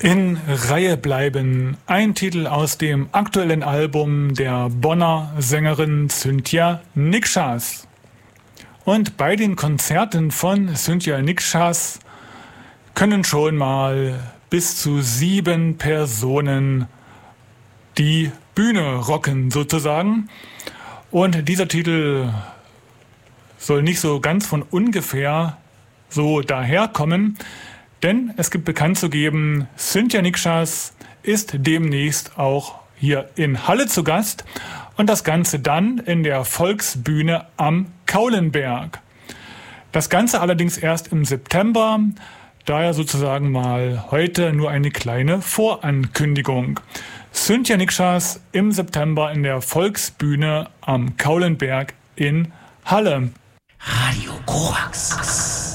In Reihe bleiben. Ein Titel aus dem aktuellen Album der Bonner Sängerin Cynthia Nikschas. Und bei den Konzerten von Cynthia Nikschas können schon mal bis zu 7 Personen die Bühne rocken sozusagen. Und dieser Titel soll nicht so ganz von ungefähr so daherkommen, denn es gibt bekannt zu geben, Cynthia Nikschas ist demnächst auch hier in Halle zu Gast und das Ganze dann in der Volksbühne am Kaulenberg. Das Ganze allerdings erst im September, daher sozusagen mal heute nur eine kleine Vorankündigung. Cynthia Nikschas im September in der Volksbühne am Kaulenberg in Halle. Radio Korax.